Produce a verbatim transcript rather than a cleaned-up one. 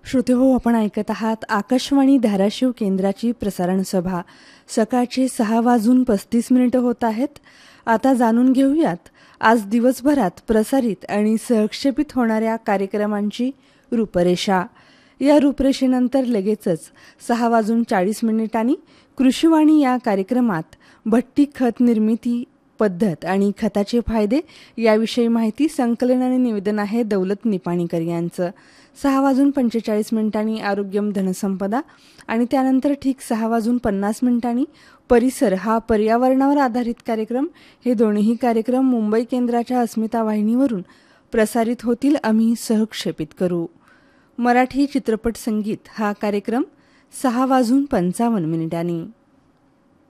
श्रोतेहो, आपण ऐकत आहात आकाशवाणी धाराशिव केंद्राची प्रसारण सभा. सकाळचे सहा वाजून पस्तीस मिनिटं होत आहेत. आता जाणून घेऊयात आज दिवसभरात प्रसारित आणि सहक्षेपित होणाऱ्या कार्यक्रमांची रूपरेषा. या रूपरेषेनंतर लगेचच सहा वाजून चाळीस मिनिटांनी कृषीवाणी या कार्यक्रमात भट्टी खत निर्मिती पद्धत आणि खताचे फायदे याविषयी माहिती, संकलन आणि निवेदन आहे दौलत निपाणीकर यांचं. सहा वाजून पंचेचाळीस मिनिटांनी आरोग्यम धनसंपदा आणि त्यानंतर ठीक सहा वाजून पन्नास मिनिटांनी परिसर हा पर्यावरणावर आधारित कार्यक्रम. हे दोन्ही कार्यक्रम मुंबई केंद्राच्या अस्मिता वाहिनीवरून प्रसारित होतील. आम्ही सहक्षेपित करू. मराठी चित्रपट संगीत हा कार्यक्रम सहा वाजून पंचावन्न मिनिटांनी.